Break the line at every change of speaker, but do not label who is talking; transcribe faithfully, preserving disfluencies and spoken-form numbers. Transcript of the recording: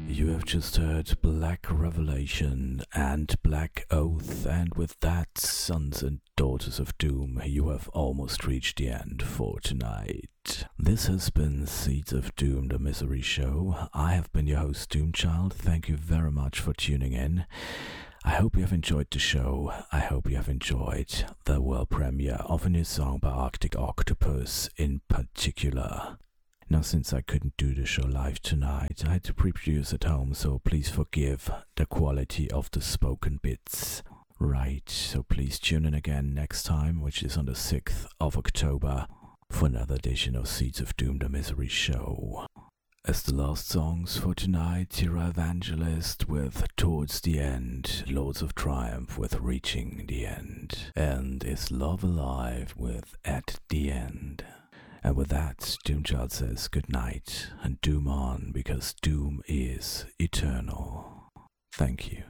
You have just heard Black Revelation and Black Oath, and with that, Sons and Daughters of Doom, you have almost reached the end for tonight. This has been Seeds of Doom, the Misery Show. I have been your host, Doomchild. Thank you very much for tuning in. I hope you have enjoyed the show. I hope you have enjoyed the world premiere of a new song by Arctic Octopus in particular. Now, since I couldn't do the show live tonight, I had to pre-produce at home, so please forgive the quality of the spoken bits. Right, so please tune in again next time, which is on the sixth of October, for another edition of Seeds of Doom, the Misery Show. As the last songs for tonight, Tira Evangelist with Towards the End, Lords of Triumph with Reaching the End, and Is Love Alive with At the End. And with that, Doomchild says good night and doom on, because doom is eternal. Thank you.